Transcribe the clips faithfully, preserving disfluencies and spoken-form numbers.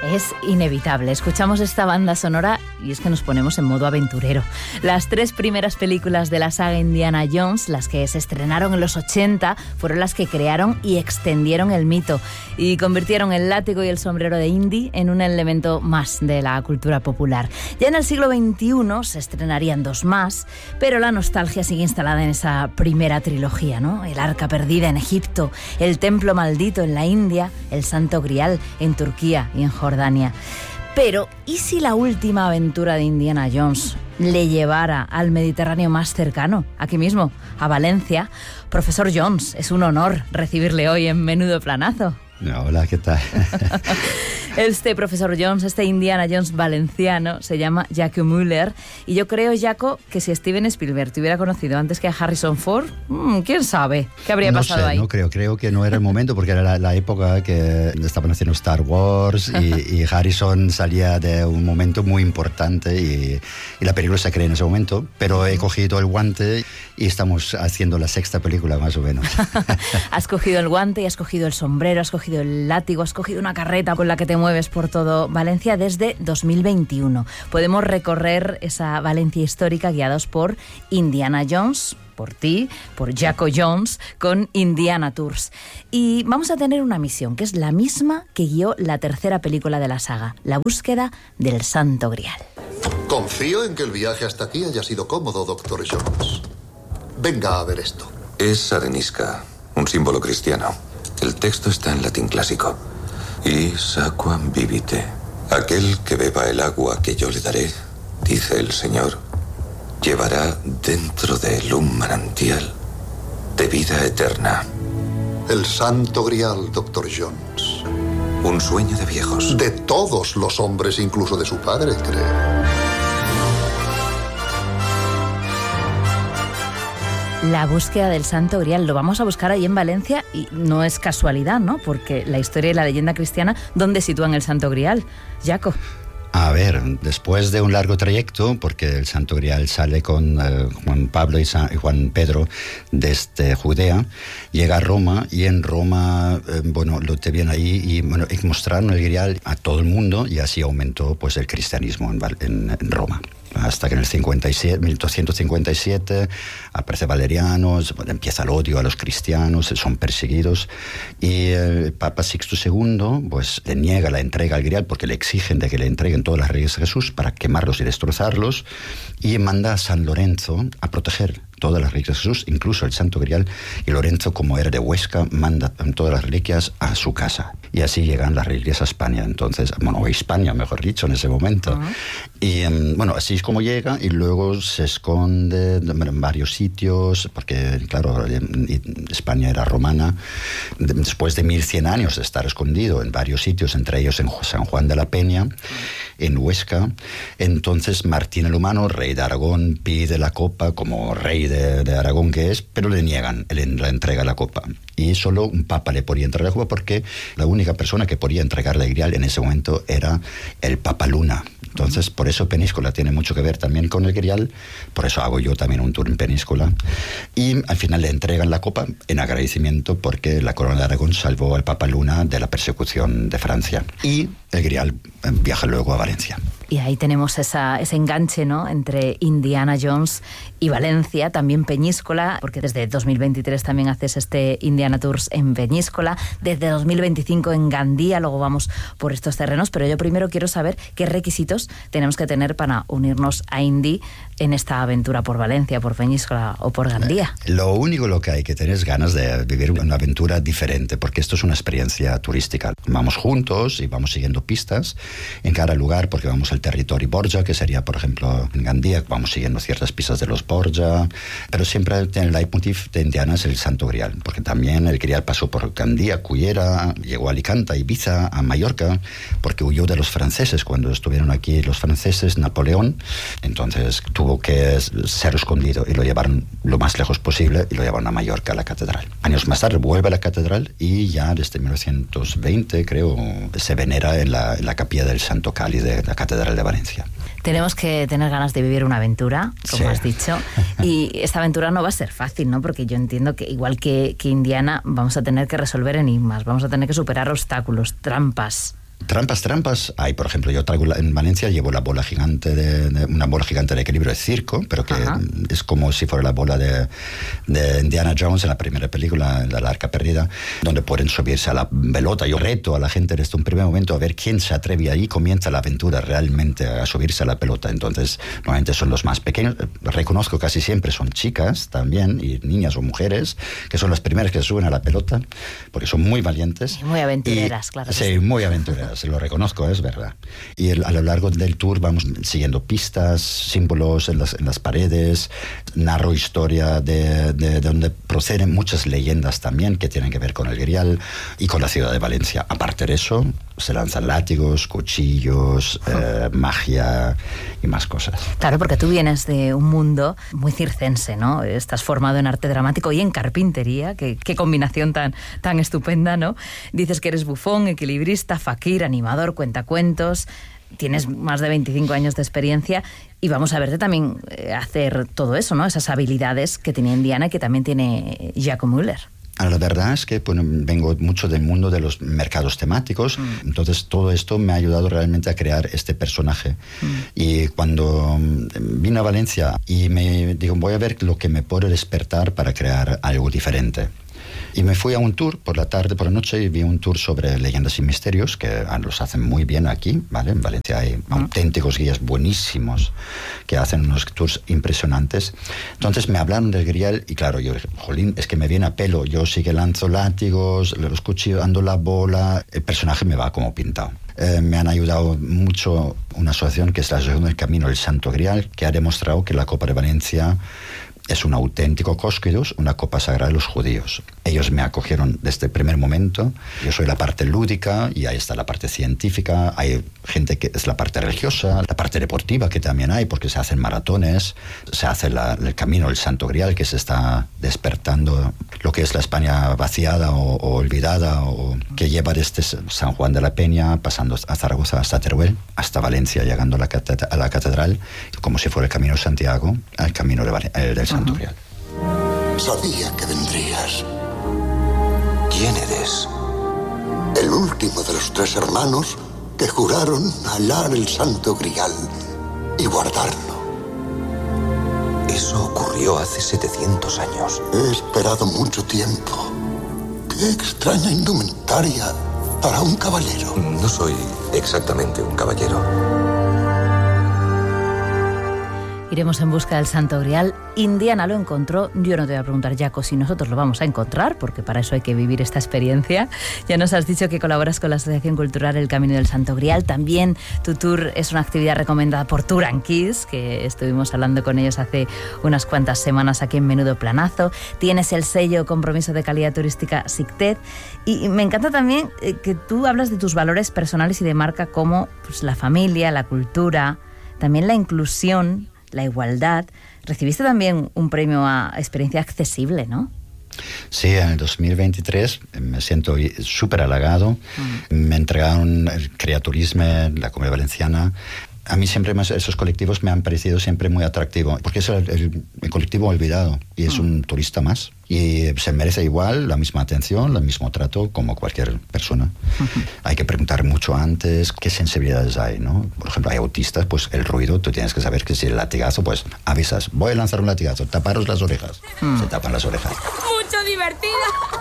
Es inevitable. Escuchamos esta banda sonora y es que nos ponemos en modo aventurero. Las tres primeras películas de la saga Indiana Jones, las que se estrenaron en los ochenta, fueron las que crearon y extendieron el mito y convirtieron el látigo y el sombrero de Indy en un elemento más de la cultura popular. Ya en el siglo veintiuno se estrenarían dos más, pero la nostalgia sigue instalada en esa primera trilogía, ¿no? El Arca Perdida en Egipto, el Templo Maldito en la India, el Santo Grial en Turquía y en Jordania. Jordania. Pero, ¿y si la última aventura de Indiana Jones le llevara al Mediterráneo más cercano, aquí mismo, a Valencia? Profesor Jones, es un honor recibirle hoy en Menudo Planazo. Hola, ¿qué tal? Este profesor Jones, este Indiana Jones valenciano, se llama Jaco Müller. Y yo creo, Jaco, que si Steven Spielberg te hubiera conocido antes que a Harrison Ford, mmm, quién sabe qué habría no pasado sé, ahí. No creo, creo que no era el momento, porque era la, la época que estaban haciendo Star Wars y, y Harrison salía de un momento muy importante y, y la película se creó en ese momento. Pero he cogido el guante y estamos haciendo la sexta película, más o menos. Has cogido el guante y has cogido el sombrero, has cogido el látigo, has cogido una carreta con la que te mueves por todo Valencia desde dos mil veintiuno. Podemos recorrer esa Valencia histórica guiados por Indiana Jones, por ti, por Jaco Jones, con Indiana Tours. Y vamos a tener una misión, que es la misma que guió la tercera película de la saga, la búsqueda del Santo Grial. Confío en que el viaje hasta aquí haya sido cómodo, doctor Jones. Venga a ver esto. Es arenisca, un símbolo cristiano. El texto está en latín clásico. Is aquam vivite. Aquel que beba el agua que yo le daré, dice el Señor, llevará dentro de él un manantial de vida eterna. El Santo Grial, doctor Jones. Un sueño de viejos. De todos los hombres, incluso de su padre, creo. La búsqueda del Santo Grial, lo vamos a buscar ahí en Valencia y no es casualidad, ¿no? Porque la historia y la leyenda cristiana, ¿dónde sitúan el Santo Grial? Jaco. A ver, después de un largo trayecto, porque el Santo Grial sale con eh, Juan Pablo y, San, y Juan Pedro desde Judea, llega a Roma y en Roma, eh, bueno, lo tenían ahí y bueno, mostraron el Grial a todo el mundo y así aumentó pues el cristianismo en, en, en Roma. Hasta que en el cincuenta y siete, mil doscientos cincuenta y siete aparece Valeriano, empieza el odio a los cristianos, son perseguidos y el Papa Sixto segundo pues le niega la entrega al Grial porque le exigen de que le entreguen todas las reliquias de Jesús para quemarlos y destrozarlos y manda a San Lorenzo a proteger todas las reliquias de Jesús, incluso el Santo Grial, y Lorenzo, como era de Huesca, manda todas las reliquias a su casa. Y así llegan las reliquias a España, entonces, bueno, a España, mejor dicho, en ese momento. Uh-huh. Y um, bueno, así es como llega, y luego se esconde en varios sitios, porque, claro, España era romana, después de mil cien años de estar escondido en varios sitios, entre ellos en San Juan de la Peña, en Huesca. Entonces Martín el Humano, rey de Aragón, pide la copa como rey de, de Aragón que es, pero le niegan la entrega de la copa. Y solo un papa le podía entregar la copa porque la única persona que podía entregarle el Grial en ese momento era el Papa Luna. Entonces, por eso Peníscola tiene mucho que ver también con el Grial, por eso hago yo también un tour en Peníscola. Y al final le entregan la copa en agradecimiento porque la corona de Aragón salvó al Papa Luna de la persecución de Francia. Y el Grial viaja luego a Valencia. Y ahí tenemos esa, ese enganche, ¿no?, entre Indiana Jones y Valencia, también Peñíscola, porque desde dos mil veintitrés también haces este Indiana Tours en Peñíscola, desde dos mil veinticinco en Gandía, luego vamos por estos terrenos, pero yo primero quiero saber qué requisitos tenemos que tener para unirnos a Indy en esta aventura por Valencia, por Peñíscola o por Gandía. Lo único lo que hay que tener es ganas de vivir una aventura diferente, porque esto es una experiencia turística. Vamos juntos y vamos siguiendo pistas en cada lugar, porque vamos al territorio Borja, que sería, por ejemplo, en Gandía, vamos siguiendo ciertas pistas de los Borja, pero siempre el leitmotiv de Indiana es el Santo Grial, porque también el Grial pasó por Gandía, Cullera, llegó a Alicante, a Ibiza, a Mallorca, porque huyó de los franceses cuando estuvieron aquí los franceses, Napoleón, entonces tuvo que ser escondido y lo llevaron lo más lejos posible y lo llevaron a Mallorca, a la catedral. Años más tarde vuelve a la catedral y ya desde mil novecientos veinte, creo, se venera en la, en la capilla del Santo Cáliz de la catedral de Valencia. Tenemos que tener ganas de vivir una aventura, como sí. has dicho, y esta aventura no va a ser fácil, ¿no? Porque yo entiendo que igual que, que Indiana vamos a tener que resolver enigmas, vamos a tener que superar obstáculos, trampas. Trampas, trampas. Hay, por ejemplo, yo traigo la, en Valencia llevo la bola gigante, de, de, una bola gigante de equilibrio de circo, pero que Ajá. es como si fuera la bola de, de Indiana Jones en la primera película, La Arca Perdida, donde pueden subirse a la pelota. Yo reto a la gente desde un primer momento a ver quién se atreve ahí, comienza la aventura realmente a subirse a la pelota. Entonces, normalmente son los más pequeños. Reconozco casi siempre son chicas también, y niñas o mujeres, que son las primeras que se suben a la pelota, porque son muy valientes. Y muy aventureras, y, claro. Sí, sí, muy aventureras. Lo reconozco, es verdad. Y el, a lo largo del tour vamos siguiendo pistas, símbolos en las, en las paredes, narro historia de, de, de donde proceden muchas leyendas también que tienen que ver con el Grial y con la ciudad de Valencia. Aparte de eso, se lanzan látigos, cuchillos, eh, magia y más cosas. Claro, porque tú vienes de un mundo muy circense, ¿no? Estás formado en arte dramático y en carpintería, qué, qué combinación tan, tan estupenda, ¿no? Dices que eres bufón, equilibrista, fakir, animador, cuentacuentos, tienes más de veinticinco años de experiencia y vamos a verte también eh, hacer todo eso, ¿no? Esas habilidades que tenía Indiana y que también tiene Jaco Müller. La verdad es que bueno, vengo mucho del mundo de los mercados temáticos, mm. entonces todo esto me ha ayudado realmente a crear este personaje. Mm. Y cuando vine a Valencia y me digo, voy a ver lo que me puede despertar para crear algo diferente. Y me fui a un tour por la tarde, por la noche, y vi un tour sobre leyendas y misterios, que los hacen muy bien aquí, ¿vale? En Valencia hay uh-huh. auténticos guías buenísimos que hacen unos tours impresionantes. Entonces me hablaron del Grial y claro, yo dije, jolín, es que me viene a pelo. Yo sí que lanzo látigos, los cuchillos, ando la bola, el personaje me va como pintado. Eh, me han ayudado mucho una asociación que es la Asociación del Camino del Santo Grial, que ha demostrado que la Copa de Valencia es un auténtico cósquidos, una copa sagrada de los judíos. Ellos me acogieron desde el primer momento. Yo soy la parte lúdica y ahí está la parte científica. Hay gente que es la parte religiosa, la parte deportiva que también hay, porque se hacen maratones, se hace la, el camino del Santo Grial, que se está despertando lo que es la España vaciada o, o olvidada, o que lleva desde San Juan de la Peña, pasando a Zaragoza hasta Teruel, hasta Valencia, llegando a la, a la catedral, como si fuera el camino de Santiago, al camino de, eh, del Santo Grial. Sabía que vendrías. ¿Quién eres? El último de los tres hermanos que juraron alar el Santo Grial y guardarlo. Eso ocurrió hace setecientos años. He esperado mucho tiempo. Qué extraña indumentaria para un caballero. No soy exactamente un caballero. Iremos en busca del Santo Grial. Indiana lo encontró. Yo no te voy a preguntar, Jaco, si nosotros lo vamos a encontrar, porque para eso hay que vivir esta experiencia. Ya nos has dicho que colaboras con la Asociación Cultural El Camino del Santo Grial. También tu tour es una actividad recomendada por Tour and Kids, que estuvimos hablando con ellos hace unas cuantas semanas aquí en Menudo Planazo. Tienes el sello Compromiso de Calidad Turística SICTED. Y me encanta también que tú hablas de tus valores personales y de marca, como pues, la familia, la cultura, también la inclusión, la igualdad. Recibiste también un premio a experiencia accesible, ¿no? Sí, en el dos mil veintitrés me siento súper halagado. Mm. Me entregaron el Creaturisme, la Comunidad Valenciana. A mí siempre más, esos colectivos me han parecido siempre muy atractivos, porque es el, el, el colectivo olvidado y es mm. un turista más. Y se merece igual la misma atención, el mismo trato como cualquier persona. Uh-huh. Hay que preguntar mucho antes qué sensibilidades hay, ¿no? Por ejemplo, hay autistas, pues el ruido, tú tienes que saber que si el latigazo, pues avisas, voy a lanzar un latigazo, taparos las orejas. Mm. Se tapan las orejas. Mucho divertido.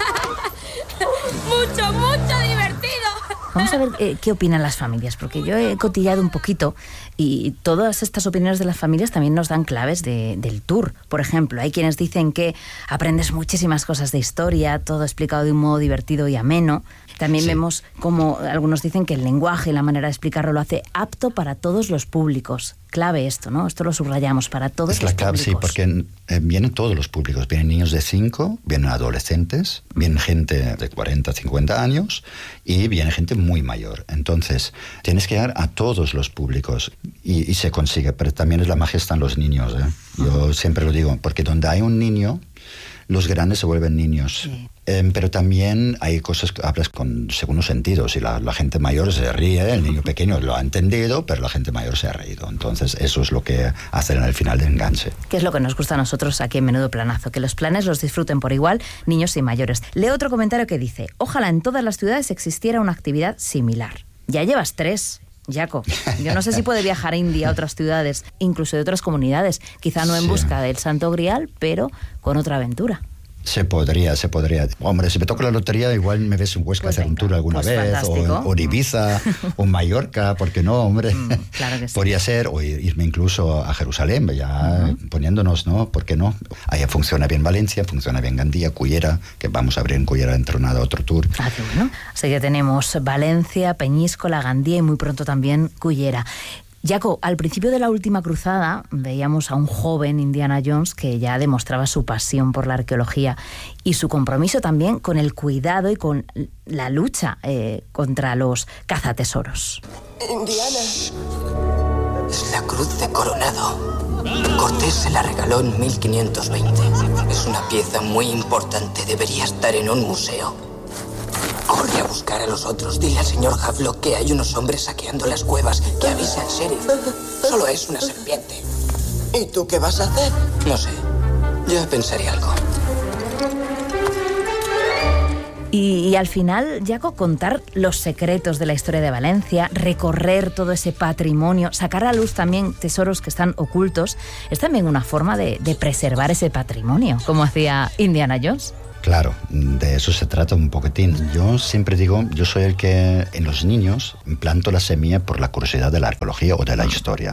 mucho, mucho divertido. Vamos a ver eh, qué opinan las familias, porque yo he cotillado un poquito y todas estas opiniones de las familias también nos dan claves de, del tour. Por ejemplo, hay quienes dicen que aprendes muchísimas cosas de historia, todo explicado de un modo divertido y ameno. También sí. vemos como algunos dicen que el lenguaje y la manera de explicarlo lo hace apto para todos los públicos. Clave esto, ¿no? Esto lo subrayamos, para todos es los la clave, públicos. Sí, porque eh, vienen todos los públicos. Vienen niños de cinco, vienen adolescentes, vienen gente de cuarenta, cincuenta años y viene gente muy mayor. Entonces, tienes que llegar a todos los públicos y, y se consigue, pero también es la magia está en los niños, ¿eh? Yo uh-huh. siempre lo digo, porque donde hay un niño, los grandes se vuelven niños. Sí. Eh, pero también hay cosas que hablas con segundos sentidos y la, la gente mayor se ríe, el niño pequeño lo ha entendido, pero la gente mayor se ha reído. Entonces eso es lo que hacen al final del enganche. Que es lo que nos gusta a nosotros aquí en Menudo Planazo, que los planes los disfruten por igual niños y mayores. Leo otro comentario que dice: ojalá en todas las ciudades existiera una actividad similar. Ya llevas tres, Jaco. Yo no sé si puede viajar a India, a otras ciudades, incluso de otras comunidades. Quizá no en Sí. busca del Santo Grial, pero con otra aventura. Se podría, se podría. Hombre, si me toca la lotería, igual me ves en Huesca Pues hacer un venga, tour alguna pues vez, fantástico. o, o en Ibiza, o en Mallorca, ¿por qué no, hombre? Mm, claro que sí. Podría ser, o irme incluso a Jerusalén, ya uh-huh. poniéndonos, ¿no? ¿Por qué no? Allá funciona bien Valencia, funciona bien Gandía, Cullera, que vamos a abrir en Cullera dentro de nada otro tour. Ah, qué bueno. Así que tenemos Valencia, Peñíscola, Gandía y muy pronto también Cullera. Jaco, al principio de la última cruzada veíamos a un joven Indiana Jones que ya demostraba su pasión por la arqueología y su compromiso también con el cuidado y con la lucha eh, contra los cazatesoros. Indiana. Es la cruz de Coronado. Cortés se la regaló en mil quinientos veinte. Es una pieza muy importante. Debería estar en un museo. Corre a buscar a los otros. Dile al señor Havelock que hay unos hombres saqueando las cuevas. Que avise al sheriff. Solo es una serpiente. ¿Y tú qué vas a hacer? No sé. Ya pensaré algo. Y, y al final, Jaco, contar los secretos de la historia de Valencia, recorrer todo ese patrimonio, sacar a luz también tesoros que están ocultos, es también una forma de, de preservar ese patrimonio, como hacía Indiana Jones. Claro, de eso se trata un poquitín. Yo siempre digo, yo soy el que en los niños implanto la semilla por la curiosidad de la arqueología o de la historia.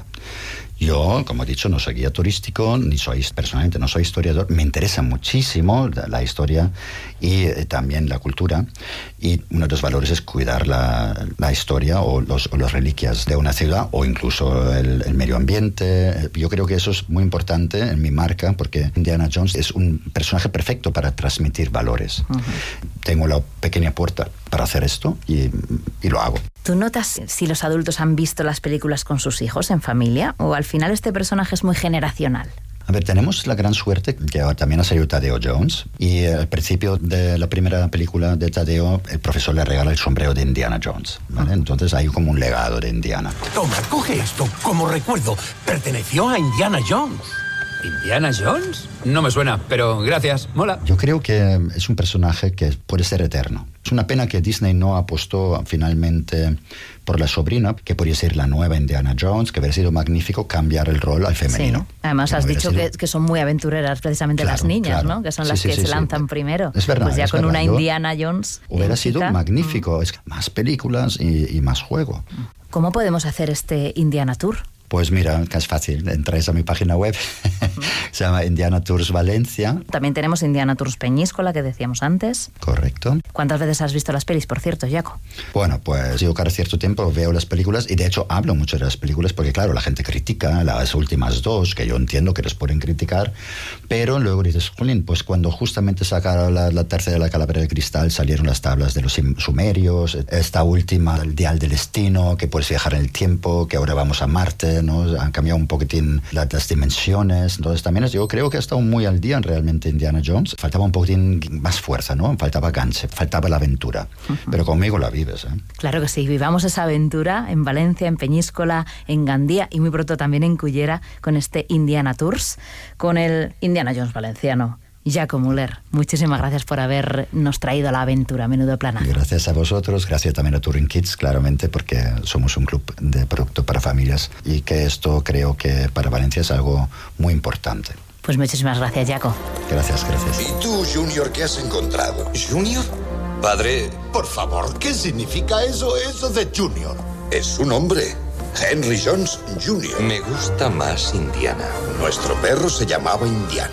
Yo, como he dicho, no soy guía turístico, ni soy, personalmente no soy historiador. Me interesa muchísimo la, la historia y eh, también la cultura. Y uno de los valores es cuidar la, la historia o los, o las reliquias de una ciudad o incluso el, el medio ambiente. Yo creo que eso es muy importante en mi marca porque Indiana Jones es un personaje perfecto para transmitir valores. Uh-huh. Tengo la pequeña puerta para hacer esto y, y lo hago. ¿Tú notas si los adultos han visto las películas con sus hijos en familia o al final este personaje es muy generacional? A ver, tenemos la gran suerte que también ha salido Tadeo Jones y al principio de la primera película de Tadeo el profesor le regala el sombrero de Indiana Jones, ¿vale? Entonces hay como un legado de Indiana. Toma, coge esto. Como recuerdo, perteneció a Indiana Jones. ¿Indiana Jones? No me suena, pero gracias, mola. Yo creo que es un personaje que puede ser eterno. Es una pena que Disney no apostó finalmente por la sobrina, que podría ser la nueva Indiana Jones, que hubiera sido magnífico cambiar el rol al femenino. Sí. Además has dicho sido... que, que son muy aventureras precisamente claro, las niñas, claro. ¿no? Que son sí, las sí, que sí, se sí. lanzan primero. Es verdad. Pues ya es con verdad. una Indiana Jones. Hubiera sido chica. magnífico. Mm. Es más películas y, y más juego. ¿Cómo podemos hacer este Indiana Tour? Pues mira, que es fácil, entráis a mi página web, uh-huh. Se llama Indiana Tours Valencia. También tenemos Indiana Tours Peñíscola, que decíamos antes. Correcto. ¿Cuántas veces has visto las pelis, por cierto, Jaco? Bueno, pues yo cada cierto tiempo veo las películas y de hecho hablo mucho de las películas porque claro, la gente critica las últimas dos, que yo entiendo que les pueden criticar, pero luego dices, jolín, pues cuando justamente sacaron la, la tercera de la Calavera de Cristal salieron las tablas de los sumerios, esta última, el Dial del Destino, que puedes viajar en el tiempo, que ahora vamos a Marte, ¿no? Han cambiado un poquitín las, las dimensiones. Entonces también yo creo que ha estado muy al día realmente Indiana Jones. Faltaba un poquitín más fuerza, ¿no? Faltaba ganche, faltaba la aventura. Uh-huh. Pero conmigo la vives, ¿eh? Claro que sí, vivamos esa aventura en Valencia, en Peñíscola, en Gandía y muy pronto también en Cullera con este Indiana Tours, con el Indiana Jones valenciano. Jaco Müller, muchísimas gracias por habernos traído a la aventura, Menudo Planazo. Gracias a vosotros, gracias también a Touring Kids, claramente, porque somos un club de producto para familias y que esto creo que para Valencia es algo muy importante. Pues muchísimas gracias, Jaco. Gracias, gracias. ¿Y tú, Junior, qué has encontrado? ¿Junior? Padre... Por favor, ¿qué significa eso, eso de Junior? Es un hombre. Henry Jones junior Me gusta más Indiana. Nuestro perro se llamaba Indiana.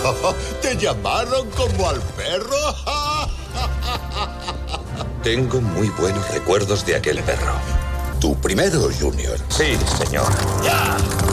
¿Te llamaron como al perro? Tengo muy buenos recuerdos de aquel perro. ¿Tú primero, Junior? Sí, señor. ¡Ya!